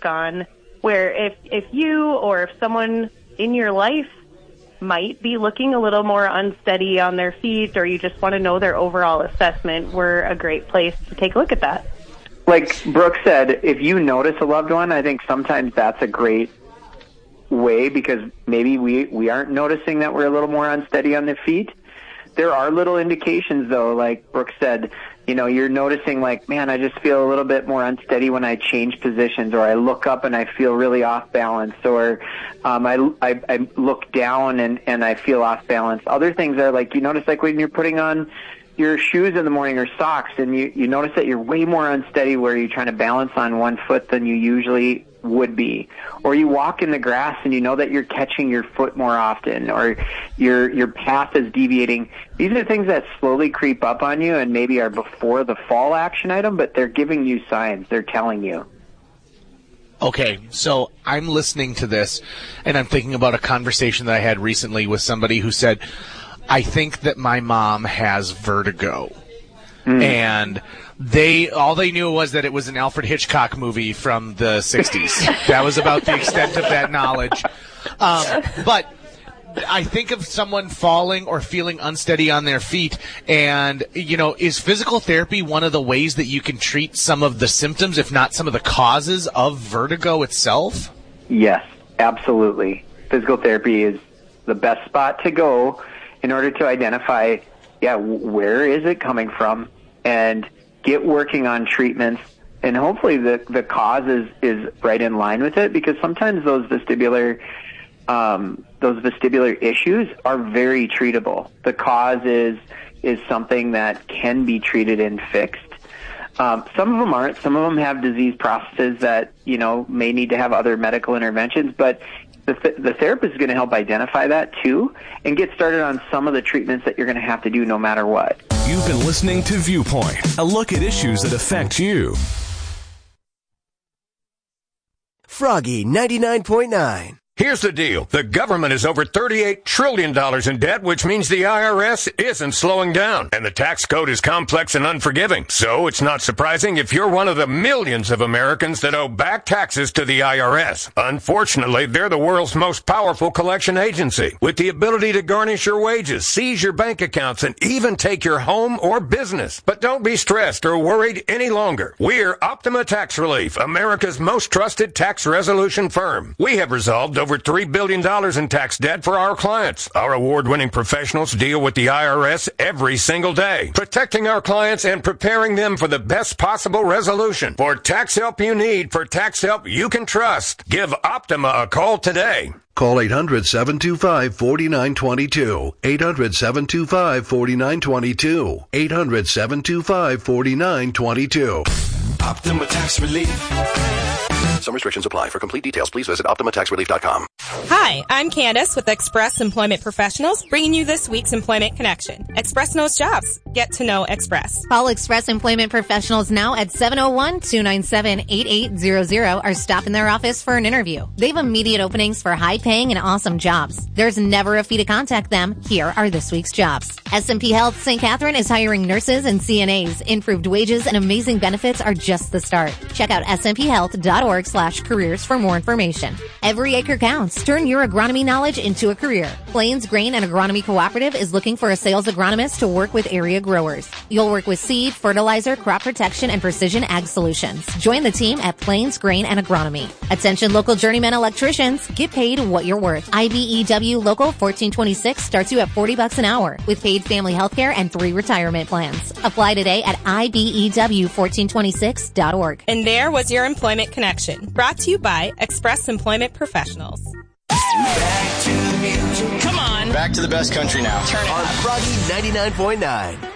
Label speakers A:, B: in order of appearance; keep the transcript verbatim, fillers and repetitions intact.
A: work on, where if, if you or if someone in your life might be looking a little more unsteady on their feet, or you just want to know their overall assessment, we're a great place to take a look at that.
B: Like Brooke said, if you notice a loved one, I think sometimes that's a great way, because maybe we, we aren't noticing that we're a little more unsteady on their feet. There are little indications, though, like Brooke said, you know, you're noticing like, man, I just feel a little bit more unsteady when I change positions, or I look up and I feel really off balance, or um, I, I, I look down and, and I feel off balance. Other things are like, you notice like when you're putting on your shoes in the morning or socks, and you, you notice that you're way more unsteady where you're trying to balance on one foot than you usually would be. Or you walk in the grass and you know that you're catching your foot more often, or your your path is deviating. These are things that slowly creep up on you and maybe are before the fall action item, but they're giving you signs. They're telling you.
C: Okay, so I'm listening to this, and I'm thinking about a conversation that I had recently with somebody who said, I think that my mom has vertigo. Mm. And they all they knew was that it was an Alfred Hitchcock movie from the sixties. That was about the extent of that knowledge. Um, but I think of someone falling or feeling unsteady on their feet, and, you know, is physical therapy one of the ways that you can treat some of the symptoms, if not some of the causes of vertigo itself?
B: Yes, absolutely. Physical therapy is the best spot to go in order to identify, yeah, where is it coming from, and get working on treatments. And hopefully the, the cause is, is right in line with it, because sometimes those vestibular um, those vestibular issues are very treatable. The cause is is something that can be treated and fixed. Um, some of them aren't. Some of them have disease processes that, you know, may need to have other medical interventions, but the, th- the therapist is going to help identify that too and get started on some of the treatments that you're going to have to do no matter what.
D: You've been listening to Viewpoint, a look at issues that affect you.
E: Froggy ninety-nine point nine.
F: Here's the deal. The government is over thirty-eight trillion dollars in debt, which means the I R S isn't slowing down. And the tax code is complex and unforgiving. So it's not surprising if you're one of the millions of Americans that owe back taxes to the I R S. Unfortunately, they're the world's most powerful collection agency, with the ability to garnish your wages, seize your bank accounts, and even take your home or business. But don't be stressed or worried any longer. We're Optima Tax Relief, America's most trusted tax resolution firm. We have resolved over three billion dollars in tax debt for our clients. Our award-winning professionals deal with the I R S every single day, protecting our clients and preparing them for the best possible resolution. For tax help you need, for tax help you can trust, give Optima a call today.
G: Call eight hundred, seven two five, four nine two two. eight hundred, seven two five, four nine two two. eight hundred, seven two five, four nine two two.
D: Optima Tax Relief.
E: Some restrictions apply. For complete details, please visit optima tax relief dot com.
H: Hi, I'm Candace with Express Employment Professionals, bringing you this week's Employment Connection. Express knows jobs. Get to know Express.
I: Call Express Employment Professionals now at seven oh one, two nine seven, eight eight zero zero or stop in their office for an interview. They have immediate openings for high-paying and awesome jobs. There's never a fee to contact them. Here are this week's jobs. S and P Health Saint Catherine is hiring nurses and C N As. Improved wages and amazing benefits are just the start. Check out s n p health dot org slash careers for more information. Every acre counts. Turn your agronomy knowledge into a career. Plains Grain and Agronomy Cooperative is looking for a sales agronomist to work with area growers. You'll work with seed, fertilizer, crop protection, and precision ag solutions. Join the team at Plains Grain and Agronomy. Attention local journeyman electricians, get paid what you're worth. I B E W Local fourteen twenty-six starts you at forty bucks an hour with paid family health care and three retirement plans. Apply today at I B E W fourteen twenty-six dot org.
H: And there was your Employment Connection, brought to you by Express Employment Professionals.
D: Back to the music.
H: Come on.
J: Back to the best country now.
H: Turn it
E: on
H: up.
E: Froggy ninety-nine point nine.